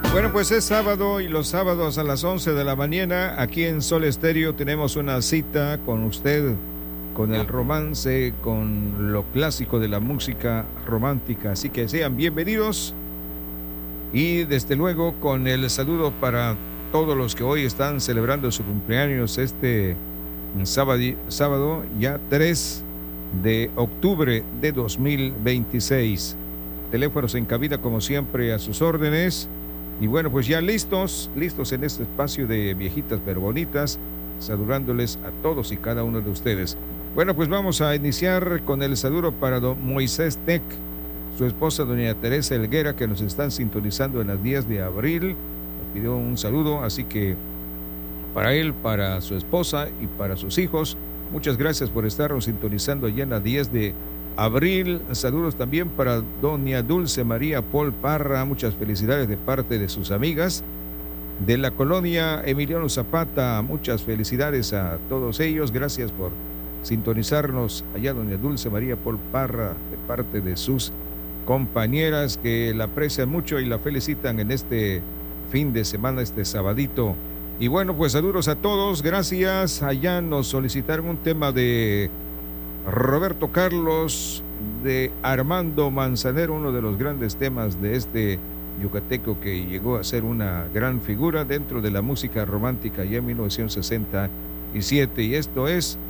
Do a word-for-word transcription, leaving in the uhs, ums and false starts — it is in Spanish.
Bueno, pues es sábado y los sábados a las once de la mañana aquí en Sol Estéreo tenemos una cita con usted, con el romance, con lo clásico de la música romántica. Así que sean bienvenidos y desde luego con el saludo para todos los que hoy están celebrando su cumpleaños este sábado, sábado ya tres de octubre de dos mil veintiséis. Teléfonos en cabina como siempre a sus órdenes. Y bueno, pues ya listos, listos en este espacio de viejitas pero bonitas, saludándoles a todos y cada uno de ustedes. Bueno, pues vamos a iniciar con el saludo para don Moisés Tec, su esposa doña Teresa Helguera, que nos están sintonizando en las diez de abril. Nos pidió un saludo, así que para él, para su esposa y para sus hijos, muchas gracias por estarnos sintonizando allá en las diez de abril. Saludos también para doña Dulce María Paul Parra, muchas felicidades de parte de sus amigas de la colonia Emiliano Zapata, muchas felicidades a todos ellos, gracias por sintonizarnos allá doña Dulce María Paul Parra de parte de sus compañeras que la aprecian mucho y la felicitan en este fin de semana, este sabadito. Y bueno, pues saludos a todos, gracias. Allá nos solicitaron un tema de Roberto Carlos, de Armando Manzanero, uno de los grandes temas de este yucateco que llegó a ser una gran figura dentro de la música romántica ya en mil novecientos sesenta y siete, y esto es